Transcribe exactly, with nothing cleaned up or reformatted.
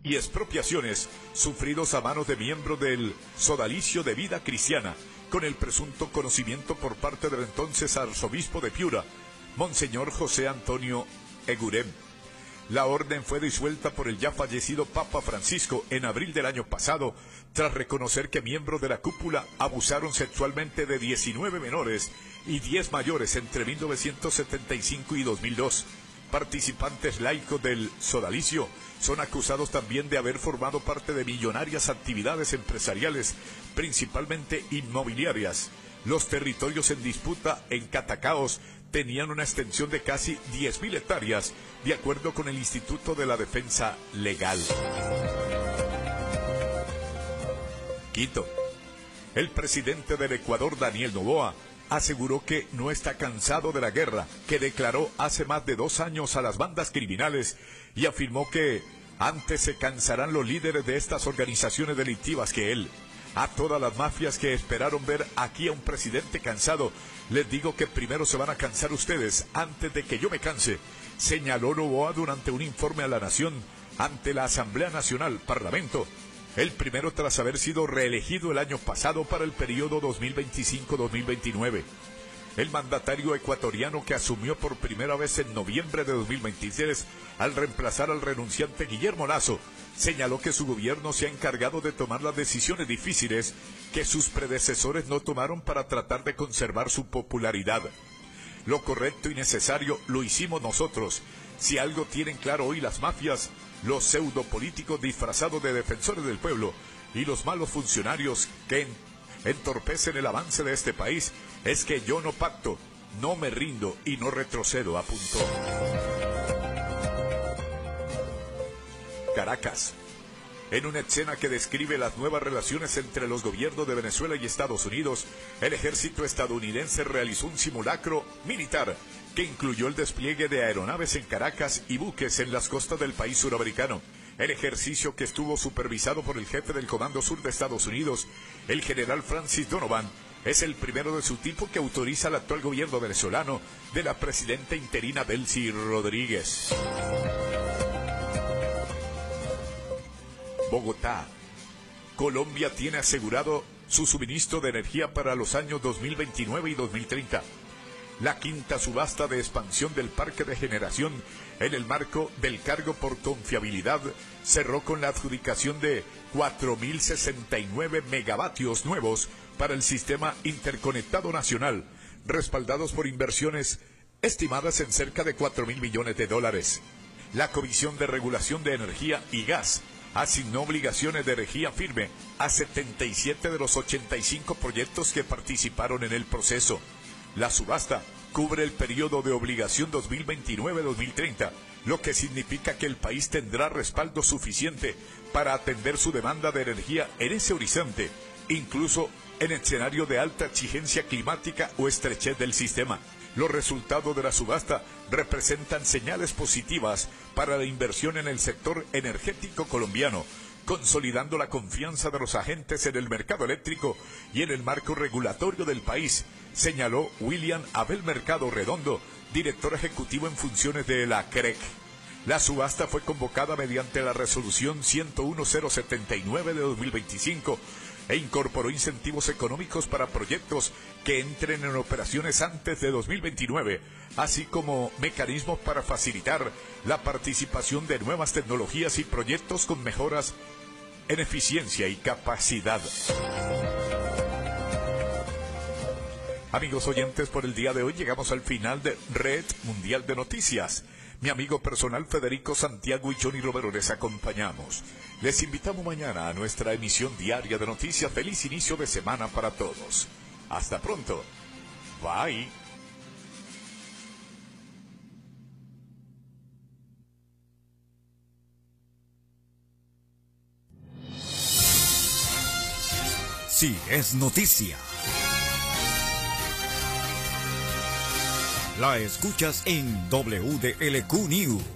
y expropiaciones sufridos a manos de miembros del Sodalicio de Vida Cristiana, con el presunto conocimiento por parte del entonces arzobispo de Piura, Monseñor José Antonio Egurem. La orden fue disuelta por el ya fallecido Papa Francisco en abril del año pasado, tras reconocer que miembros de la cúpula abusaron sexualmente de diecinueve menores y diez mayores entre mil novecientos setenta y cinco y dos mil dos. Participantes laicos del sodalicio son acusados también de haber formado parte de millonarias actividades empresariales, principalmente inmobiliarias. Los territorios en disputa en Catacaos tenían una extensión de casi diez mil hectáreas, de acuerdo con el Instituto de la Defensa Legal. Quito. El presidente del Ecuador, Daniel Noboa, aseguró que no está cansado de la guerra que declaró hace más de dos años a las bandas criminales y afirmó que antes se cansarán los líderes de estas organizaciones delictivas que él. A todas las mafias que esperaron ver aquí a un presidente cansado, les digo que primero se van a cansar ustedes antes de que yo me canse, señaló Noboa durante un informe a la Nación ante la Asamblea Nacional, Parlamento, el primero tras haber sido reelegido el año pasado para el periodo dos mil veinticinco a dos mil veintinueve. El mandatario ecuatoriano, que asumió por primera vez en noviembre de dos mil veintitrés al reemplazar al renunciante Guillermo Lasso, señaló que su gobierno se ha encargado de tomar las decisiones difíciles que sus predecesores no tomaron para tratar de conservar su popularidad. Lo correcto y necesario lo hicimos nosotros. Si algo tienen claro hoy las mafias, los pseudopolíticos disfrazados de defensores del pueblo y los malos funcionarios que entorpecen el avance de este país, es que yo no pacto, no me rindo y no retrocedo, apuntó. Caracas. En una escena que describe las nuevas relaciones entre los gobiernos de Venezuela y Estados Unidos, el ejército estadounidense realizó un simulacro militar que incluyó el despliegue de aeronaves en Caracas y buques en las costas del país suramericano. El ejercicio, que estuvo supervisado por el jefe del Comando Sur de Estados Unidos, el general Francis Donovan, es el primero de su tipo que autoriza al actual gobierno venezolano de la presidenta interina Delcy Rodríguez. Bogotá. Colombia tiene asegurado su suministro de energía para los años dos mil veintinueve y dos mil treinta. La quinta subasta de expansión del parque de generación en el marco del cargo por confiabilidad cerró con la adjudicación de cuatro mil sesenta y nueve megavatios nuevos para el sistema interconectado nacional, respaldados por inversiones estimadas en cerca de cuatro mil millones de dólares. La Comisión de Regulación de Energía y Gas asignó obligaciones de energía firme a setenta y siete de los ochenta y cinco proyectos que participaron en el proceso. La subasta cubre el periodo de obligación dos mil veintinueve a dos mil treinta, lo que significa que el país tendrá respaldo suficiente para atender su demanda de energía en ese horizonte, incluso en escenario de alta exigencia climática o estrechez del sistema. Los resultados de la subasta representan señales positivas para la inversión en el sector energético colombiano, consolidando la confianza de los agentes en el mercado eléctrico y en el marco regulatorio del país, señaló William Abel Mercado Redondo, director ejecutivo en funciones de la C R E C. La subasta fue convocada mediante la resolución ciento uno punto cero setenta y nueve de dos mil veinticinco e incorporó incentivos económicos para proyectos que entren en operaciones antes de dos mil veintinueve, así como mecanismos para facilitar la participación de nuevas tecnologías y proyectos con mejoras en eficiencia y capacidad. Amigos oyentes, por el día de hoy llegamos al final de Red Mundial de Noticias. Mi amigo personal Federico Santiago y Johnny Romero les acompañamos. Les invitamos mañana a nuestra emisión diaria de noticias. Feliz inicio de semana para todos. Hasta pronto. Bye. Sí, es noticia. La escuchas en W D L Q News.